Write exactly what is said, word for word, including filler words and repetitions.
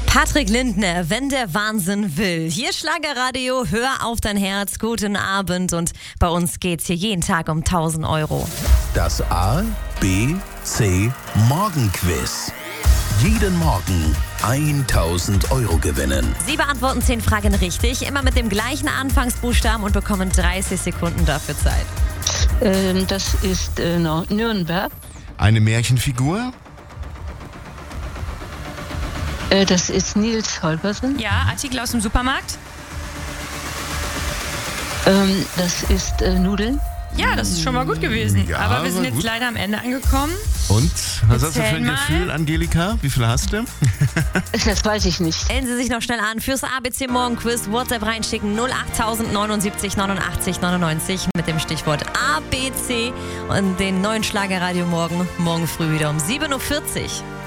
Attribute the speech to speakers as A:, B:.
A: Patrick Lindner, wenn der Wahnsinn will. Hier Schlagerradio, hör auf dein Herz, guten Abend und bei uns geht's hier jeden Tag um tausend Euro.
B: Das A, B, C Morgenquiz. Jeden Morgen tausend Euro gewinnen.
A: Sie beantworten zehn Fragen richtig, immer mit dem gleichen Anfangsbuchstaben und bekommen dreißig Sekunden dafür Zeit.
C: Ähm, das ist äh, Nürnberg.
D: Eine Märchenfigur?
C: Äh, das ist Nils Holgersen.
E: Ja, Artikel aus dem Supermarkt.
C: Ähm, das ist äh, Nudeln.
E: Ja, das ist schon mal gut gewesen.
D: Ja,
E: aber wir sind
D: war
E: jetzt
D: gut.
E: leider am Ende angekommen.
D: Und? Was hast du für
E: Erzähl
D: ein
E: mal.
D: Gefühl, Angelika? Wie viel hast du?
C: Das weiß ich nicht.
A: Melden Sie sich noch schnell an fürs A B C Morgenquiz. WhatsApp reinschicken null acht neunundsiebzig neunundachtzig neunundneunzig mit dem Stichwort A B C und den neuen Schlagerradio morgen, morgen früh wieder um sieben Uhr vierzig.